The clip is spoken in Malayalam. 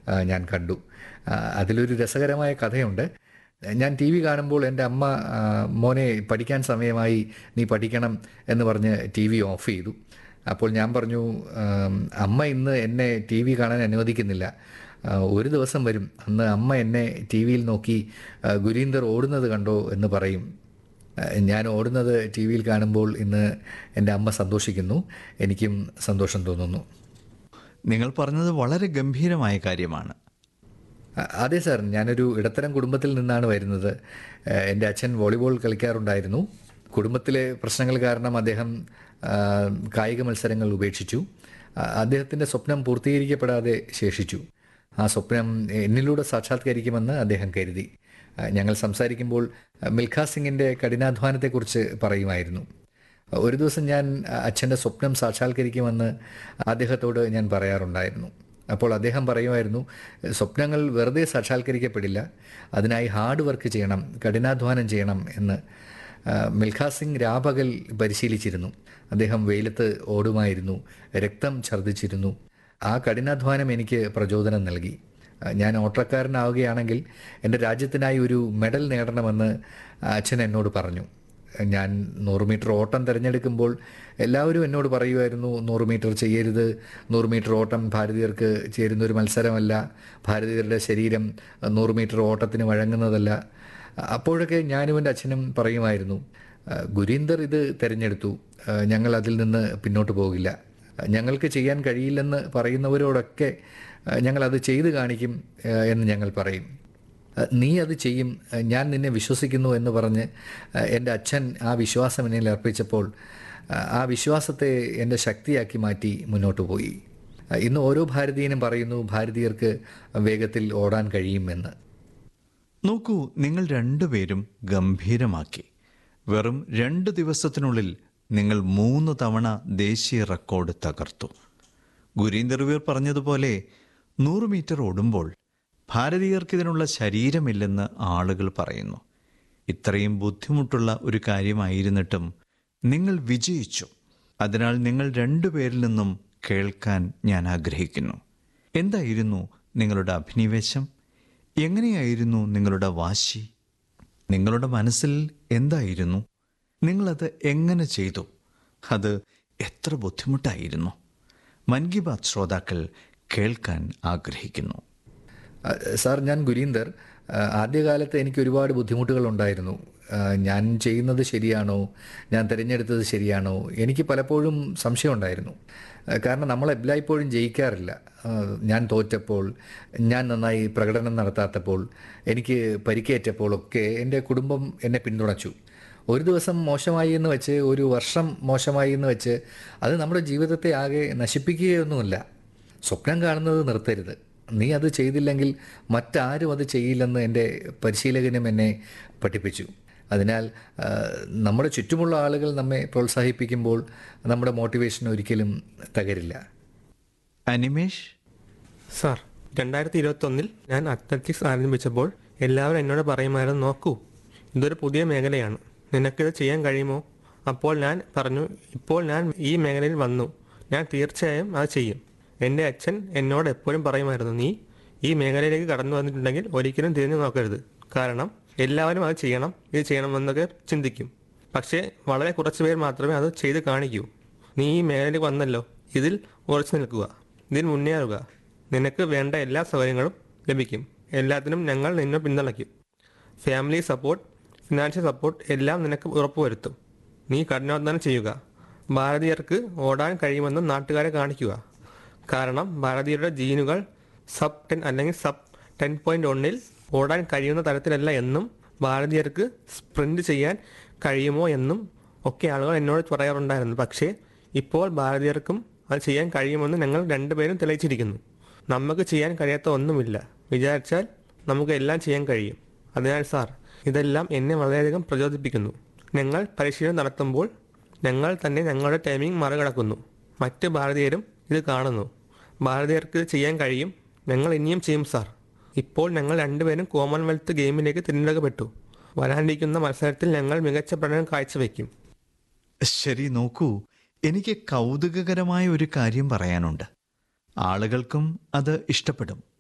ഞാൻ കണ്ടു. അതിലൊരു രസകരമായ കഥയുണ്ട്. ഞാൻ ടി വി കാണുമ്പോൾ എൻ്റെ അമ്മ മോനെ പഠിക്കാൻ സമയമായി, നീ പഠിക്കണം എന്ന് പറഞ്ഞ് ടി വി ഓഫ് ചെയ്തു. അപ്പോൾ ഞാൻ പറഞ്ഞു, അമ്മ ഇന്ന് എന്നെ ടി വി കാണാൻ അനുവദിക്കുന്നില്ല. ഒരു ദിവസം വരും, അന്ന് അമ്മ എന്നെ ടി വിയിൽ നോക്കി ഗുരീന്ദർ ഓടുന്നത് കണ്ടോ എന്ന് പറയും. ഞാൻ ഓടുന്നത് ടി വിയിൽ കാണുമ്പോൾ ഇന്ന് എൻ്റെ അമ്മ സന്തോഷിക്കുന്നു, എനിക്കും സന്തോഷം തോന്നുന്നു. നിങ്ങൾ പറഞ്ഞത് വളരെ ഗംഭീരമായ കാര്യമാണ്. അതെ സാർ, ഞാനൊരു ഇടത്തരം കുടുംബത്തിൽ നിന്നാണ് വരുന്നത്. എൻ്റെ അച്ഛൻ വോളിബോൾ കളിക്കാറുണ്ടായിരുന്നു. കുടുംബത്തിലെ പ്രശ്നങ്ങൾ കാരണം അദ്ദേഹം കായിക മത്സരങ്ങൾ ഉപേക്ഷിച്ചു. അദ്ദേഹത്തിൻ്റെ സ്വപ്നം പൂർത്തീകരിക്കപ്പെടാതെ ശേഷിച്ചു. ആ സ്വപ്നം എന്നിലൂടെ സാക്ഷാത്കരിക്കുമെന്ന് അദ്ദേഹം കരുതി. ഞങ്ങൾ സംസാരിക്കുമ്പോൾ മിൽഖ സിംഗിൻ്റെ കഠിനാധ്വാനത്തെക്കുറിച്ച് പറയുമായിരുന്നു. ഒരു ദിവസം ഞാൻ അച്ഛൻ്റെ സ്വപ്നം സാക്ഷാത്കരിക്കുമെന്ന് അദ്ദേഹത്തോട് ഞാൻ പറയാറുണ്ടായിരുന്നു. അപ്പോൾ അദ്ദേഹം പറയുമായിരുന്നു, സ്വപ്നങ്ങൾ വെറുതെ സാക്ഷാത്കരിക്കപ്പെടില്ല, അതിനായി ഹാർഡ് വർക്ക് ചെയ്യണം, കഠിനാധ്വാനം ചെയ്യണം എന്ന്. മിൽഖ സിംഗ് രാപകൽ പരിശീലിച്ചിരുന്നു. അദ്ദേഹം വെയിലത്ത് ഓടുമായിരുന്നു, രക്തം ഛർദ്ദിച്ചിരുന്നു. ആ കഠിനാധ്വാനം എനിക്ക് പ്രചോദനം നൽകി. ഞാൻ ഓട്ടക്കാരനാവുകയാണെങ്കിൽ എൻ്റെ രാജ്യത്തിനായി ഒരു മെഡൽ നേടണമെന്ന് അച്ഛൻ എന്നോട് പറഞ്ഞു. ഞാൻ 100 മീറ്റർ ഓട്ടം തിരഞ്ഞെടുക്കുമ്പോൾ എല്ലാവരും എന്നോട് പറയുമായിരുന്നു, 100 മീറ്റർ ചെയ്യരുത്, 100 മീറ്റർ ഓട്ടം ഭാരതീയർക്ക് ചേരുന്നൊരു മത്സരമല്ല, ഭാരതീയരുടെ ശരീരം 100 മീറ്റർ ഓട്ടത്തിന് വഴങ്ങുന്നതല്ല. അപ്പോഴൊക്കെ ഞാനും എൻ്റെ അച്ഛനും പറയുമായിരുന്നു, ഗുരീന്ദർ ഇത് തിരഞ്ഞെടുത്തു, ഞങ്ങൾ അതിൽ നിന്ന് പിന്നോട്ട് പോകില്ല. ഞങ്ങൾക്ക് ചെയ്യാൻ കഴിയില്ലെന്ന് പറയുന്നവരോടൊക്കെ ഞങ്ങളത് ചെയ്ത് കാണിക്കും എന്ന് ഞങ്ങൾ പറയും. നീ അത് ചെയ്യും, ഞാൻ നിന്നെ വിശ്വസിക്കുന്നു എന്ന് പറഞ്ഞ് എൻ്റെ അച്ഛൻ ആ വിശ്വാസം എന്നിൽ അർപ്പിച്ചപ്പോൾ ആ വിശ്വാസത്തെ എൻ്റെ ശക്തിയാക്കി മാറ്റി മുന്നോട്ട് പോയി. ഇന്ന് ഓരോ ഭാരതീയനും പറയുന്നു, ഭാരതീയർക്ക് വേഗത്തിൽ ഓടാൻ കഴിയുമെന്ന്. നോക്കൂ, നിങ്ങൾ രണ്ടുപേരും ഗംഭീരമാക്കി. വെറും 2 ദിവസത്തിനുള്ളിൽ നിങ്ങൾ 3 തവണ ദേശീയ റെക്കോർഡ് തകർത്തു. ഗുരീന്ദർ വീർ പറഞ്ഞതുപോലെ 100 മീറ്റർ ഓടുമ്പോൾ ഭാരതീയർക്കിതിനുള്ള ശരീരമില്ലെന്ന് ആളുകൾ പറയുന്നു. ഇത്രയും ബുദ്ധിമുട്ടുള്ള ഒരു കാര്യമായിരുന്നിട്ടും നിങ്ങൾ വിജയിച്ചു. അതിനാൽ നിങ്ങൾ 2 പേരിൽ നിന്നും കേൾക്കാൻ ഞാൻ ആഗ്രഹിക്കുന്നു. എന്തായിരുന്നു നിങ്ങളുടെ അഭിനിവേശം? എങ്ങനെയായിരുന്നു നിങ്ങളുടെ വാശി? നിങ്ങളുടെ മനസ്സിൽ എന്തായിരുന്നു? നിങ്ങളത് എങ്ങനെ ചെയ്തു? അത് എത്ര ബുദ്ധിമുട്ടായിരുന്നു? മൻ കി ബാത്ത് ശ്രോതാക്കൾ കേൾക്കാൻ ആഗ്രഹിക്കുന്നു. സാർ, ഞാൻ ഗുരീന്ദർ. ആദ്യകാലത്ത് എനിക്ക് ഒരുപാട് ബുദ്ധിമുട്ടുകൾ ഉണ്ടായിരുന്നു. ഞാൻ ചെയ്യുന്നത് ശരിയാണോ, ഞാൻ തിരഞ്ഞെടുത്തത് ശരിയാണോ, എനിക്ക് പലപ്പോഴും സംശയമുണ്ടായിരുന്നു. കാരണം നമ്മളെല്ലായ്പ്പോഴും ജയിക്കാറില്ല. ഞാൻ തോറ്റപ്പോൾ, ഞാൻ നന്നായി പ്രകടനം നടത്താത്തപ്പോൾ, എനിക്ക് പരിക്കേറ്റപ്പോഴൊക്കെ എൻ്റെ കുടുംബം എന്നെ പിന്തുണച്ചു. ഒരു ദിവസം മോശമായി എന്ന് വെച്ച്, ഒരു വർഷം മോശമായി എന്ന് വെച്ച് അത് നമ്മുടെ ജീവിതത്തെ ആകെ നശിപ്പിക്കുകയൊന്നുമില്ല. സ്വപ്നം കാണുന്നത് നിർത്തരുത്. നീ അത് ചെയ്തില്ലെങ്കിൽ മറ്റാരും അത് ചെയ്യില്ലെന്ന് എൻ്റെ പരിശീലകനും എന്നെ പഠിപ്പിച്ചു. അതിനാൽ നമ്മുടെ ചുറ്റുമുള്ള ആളുകൾ നമ്മെ പ്രോത്സാഹിപ്പിക്കുമ്പോൾ നമ്മുടെ മോട്ടിവേഷൻ ഒരിക്കലും തകരില്ല. അനിമേഷ് സാർ, 2021 ഞാൻ അത്ലറ്റിക്സ് ആരംഭിച്ചപ്പോൾ എല്ലാവരും എന്നോട് പറയുമായിരുന്നു, നോക്കൂ, ഇതൊരു പുതിയ മേഖലയാണ്, നിനക്കിത് ചെയ്യാൻ കഴിയുമോ? അപ്പോൾ ഞാൻ പറഞ്ഞു, ഇപ്പോൾ ഞാൻ ഈ മേഖലയിൽ വന്നു, ഞാൻ തീർച്ചയായും അത് ചെയ്യും. എൻ്റെ അച്ഛൻ എന്നോട് എപ്പോഴും പറയുമായിരുന്നു, നീ ഈ മേഖലയിലേക്ക് കടന്നു വന്നിട്ടുണ്ടെങ്കിൽ ഒരിക്കലും തിരിഞ്ഞു നോക്കരുത്. കാരണം എല്ലാവരും അത് ചെയ്യണം, ഇത് ചെയ്യണമെന്നൊക്കെ ചിന്തിക്കും. പക്ഷേ വളരെ കുറച്ച് പേർ മാത്രമേ അത് ചെയ്ത് കാണിക്കൂ. നീ ഈ മേഖലയിലേക്ക് വന്നല്ലോ, ഇതിൽ ഉറച്ചു നിൽക്കുക, ഇതിൽ മുന്നേറുക. നിനക്ക് വേണ്ട എല്ലാ സൗകര്യങ്ങളും ലഭിക്കും. എല്ലാത്തിനും ഞങ്ങൾ നിന്നെ പിന്തുണയ്ക്കും. ഫാമിലി സപ്പോർട്ട്, ഫിനാൻഷ്യൽ സപ്പോർട്ട് എല്ലാം നിനക്ക് ഉറപ്പുവരുത്തും. നീ കഠിനാധ്വാനം ചെയ്യുക. ഭാരതീയർക്ക് ഓടാൻ കഴിയുമെന്ന് നാട്ടുകാരെ കാണിക്കുക. കാരണം ഭാരതീയരുടെ ജീനുകൾ സബ് 10 അല്ലെങ്കിൽ സബ് 10.1 ഓടാൻ കഴിയുന്ന തരത്തിലല്ല എന്നും ഭാരതീയർക്ക് സ്പ്രിന്റ് ചെയ്യാൻ കഴിയുമോ എന്നും ഒക്കെ ആളുകൾ എന്നോട് പറയാറുണ്ടായിരുന്നു. പക്ഷേ ഇപ്പോൾ ഭാരതീയർക്കും അത് ചെയ്യാൻ കഴിയുമെന്ന് ഞങ്ങൾ 2 പേരും തെളിയിച്ചിരിക്കുന്നു. നമുക്ക് ചെയ്യാൻ കഴിയാത്ത ഒന്നുമില്ല. വിചാരിച്ചാൽ നമുക്ക് എല്ലാം ചെയ്യാൻ കഴിയും. അതിനാൽ സാർ, ഇതെല്ലാം എന്നെ വളരെയധികം പ്രചോദിപ്പിക്കുന്നു. ഞങ്ങൾ പരിശീലനം നടത്തുമ്പോൾ ഞങ്ങൾ തന്നെ ഞങ്ങളുടെ ടൈമിംഗ് മറികടക്കുന്നു. മറ്റ് ഭാരതീയരും ഇത് കാണുന്നു. ഭാരതീയർക്ക് ഇത് ചെയ്യാൻ കഴിയും, ഞങ്ങൾ ഇനിയും ചെയ്യും സാർ. ഇപ്പോൾ ഞങ്ങൾ 2 പേരും കോമൺവെൽത്ത് ഗെയിമിലേക്ക് തിരഞ്ഞെടുക്കപ്പെട്ടു. വരാനിരിക്കുന്ന മത്സരത്തിൽ ഞങ്ങൾ മികച്ച പ്രകടനം കാഴ്ചവെക്കും. ശരി, നോക്കൂ, എനിക്ക് കൗതുകകരമായ ഒരു കാര്യം പറയാനുണ്ട്. ആളുകൾക്കും അത് ഇഷ്ടപ്പെടും.